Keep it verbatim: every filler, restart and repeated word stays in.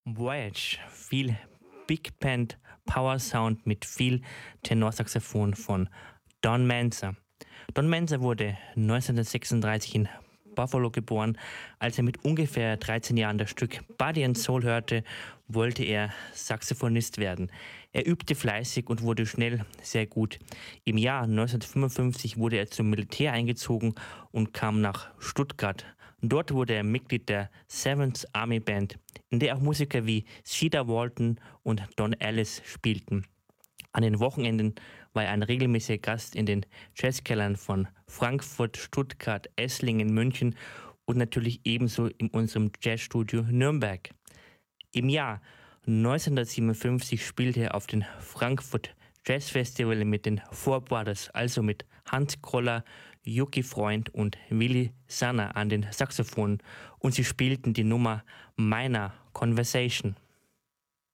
Voyage, viel Big Band Power Sound mit viel Tenorsaxophon von Don Manza. Don Manza wurde neunzehnhundertsechsunddreißig in Buffalo geboren. Als er mit ungefähr dreizehn Jahren das Stück Body and Soul hörte, wollte er Saxophonist werden. Er übte fleißig und wurde schnell sehr gut. Im Jahr neunzehnhundertfünfundfünfzig wurde er zum Militär eingezogen und kam nach Stuttgart. Dort wurde er Mitglied der Seventh Army Band, in der auch Musiker wie Cedar Walton und Don Ellis spielten. An den Wochenenden war er ein regelmäßiger Gast in den Jazzkellern von Frankfurt, Stuttgart, Esslingen, München und natürlich ebenso in unserem Jazzstudio Nürnberg. Im Jahr neunzehnhundertsiebenundfünfzig spielte er auf dem Frankfurt Jazz Festival mit den Four Brothers, also mit Hans Kroller, Yuki Freund und Willi Sanner an den Saxophonen, und sie spielten die Nummer Minor Conversation.